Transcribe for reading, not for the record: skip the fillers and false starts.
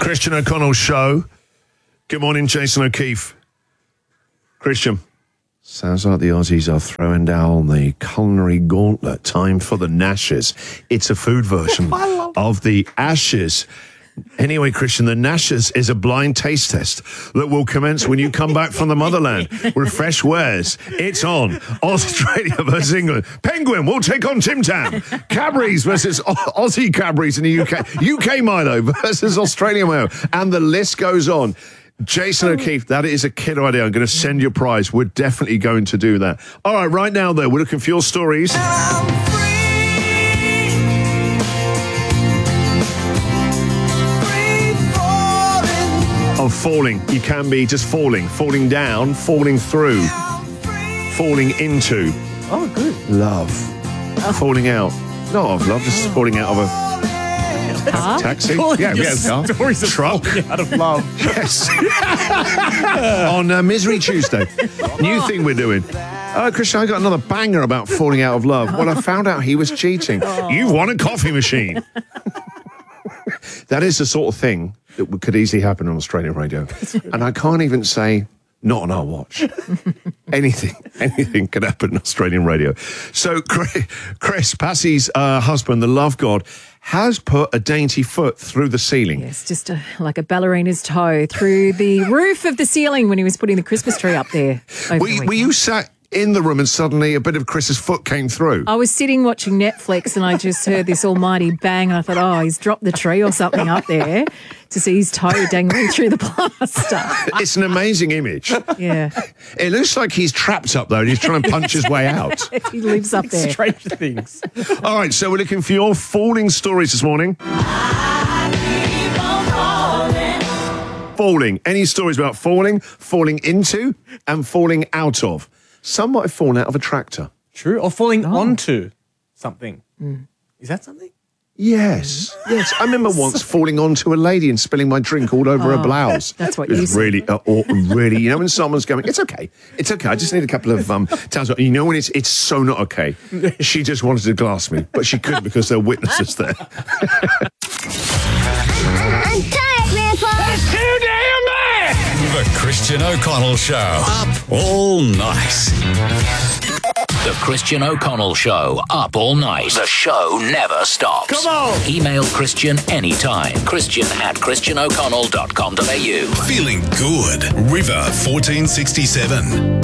Christian O'Connell Show. Good morning, Jason O'Keefe. Christian. Sounds like the Aussies are throwing down the culinary gauntlet. Time for the Nashes. It's a food version of the Ashes. Anyway, Christian, the Nashes is a blind taste test that will commence when you come back from the motherland with fresh wares. It's on. Australia versus England. Penguin will take on Tim Tam. Cadbury's versus Aussie Cadbury's in the UK. UK Milo versus Australia Milo. And the list goes on. Jason O'Keefe, that is a killer idea. I'm going to send you a prize. We're definitely going to do that. All right, right now, though, we're looking for your stories. Of falling. You can be just falling down, falling through, falling into. Oh, good. Love. Falling out. Not of love, just falling out of a taxi. Stories of truck. falling out of love. Yes. On Misery Tuesday. New thing we're doing. Christian, I got another banger about falling out of love. Well, I found out he was cheating. You've won a coffee machine. That is the sort of thing that could easily happen on Australian radio. And I can't even say, not on our watch. Anything can happen on Australian radio. So Chris, Patsy's husband, the love god, has put a dainty foot through the ceiling. Yes, just like a ballerina's toe through the roof of the ceiling when he was putting the Christmas tree up there. Were you sat in the room and suddenly a bit of Chris's foot came through? I was sitting watching Netflix and I just heard this almighty bang and I thought, oh, he's dropped the tree or something up there, to see his toe dangling through the plaster. It's an amazing image. Yeah. It looks like he's trapped up there and he's trying to punch his way out. He lives up there. Strange things. All right, so we're looking for your falling stories this morning. Falling. Any stories about falling into, and falling out of? Some might have fallen out of a tractor. True. Or falling onto something. Is that something? Yes. Yes. I remember once falling onto a lady and spilling my drink all over her blouse. That's what it you was said. really, you know, when someone's going, it's okay. I just need a couple of towels. You know when it's so not okay. She just wanted to glass me, but she couldn't because there were witnesses there. I'm tired, Grandpa. That's too damn bad! The Christian O'Connell Show. Up all night. The Christian O'Connell Show. Up all night. The show never stops. Come on! Email Christian anytime. Christian@christianoconnell.com.au. Feeling good. River 1467.